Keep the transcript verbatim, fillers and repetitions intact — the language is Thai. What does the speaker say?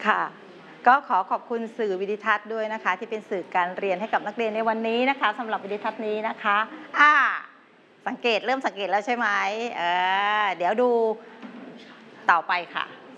ค่ะ ก็ขอขอบคุณสื่อวิดิทัศน์ด้วยนะคะ ที่เป็นสื่อการเรียนให้กับนักเรียนในวันนี้นะคะสำหรับวิดิทัศน์นี้นะคะ อา สังเกต เริ่มสังเกตแล้วใช่ไหม? เออ เดี๋ยวดูต่อไปค่ะ